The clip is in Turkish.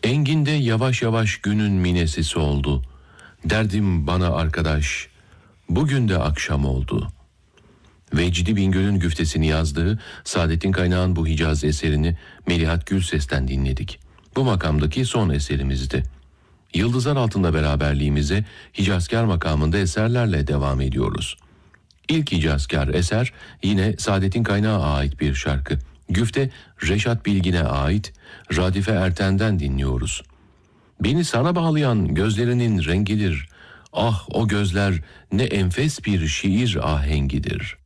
Enginde yavaş yavaş günün minesisi oldu. Derdim bana arkadaş, bugün de akşam oldu. Vecdi Bingöl'ün güftesini yazdığı Saadettin Kaynağ'ın bu Hicaz eserini Melihat Gülses'ten dinledik. Bu makamdaki son eserimizdi. Yıldızlar altında beraberliğimize Hicazkar makamında eserlerle devam ediyoruz. İlk Hicazkar eser yine Saadettin Kaynağ'a ait bir şarkı. Güfte Reşat Bilgin'e ait, Radife Erten'den dinliyoruz. Beni sana bağlayan gözlerinin rengidir. Ah o gözler ne enfes bir şiir ahengidir.